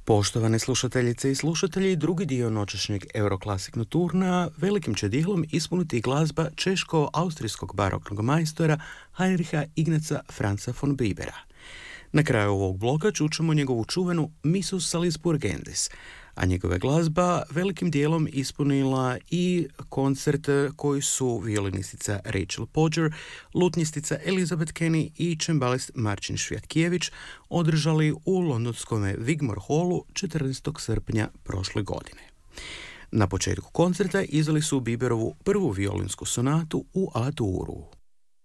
Poštovane slušateljice i slušatelji, drugi dio noćašnjeg Euroclassic Nocturna velikim će dijelom ispuniti glazba češko-austrijskog baroknog majstora Heinricha Ignaca Franza von Bibera. Na kraju ovog bloka čućemo njegovu čuvenu Missus Salisburgensis, a njegove glazba velikim dijelom ispunila i koncert koji su violinistica Rachel Podger, lutnjistica Elizabeth Kenny i čembalist Marcin Švjatkijević održali u londonskom Wigmore Hallu 14. srpnja prošle godine. Na početku koncerta izveli su Biberovu prvu violinsku sonatu u A-duru.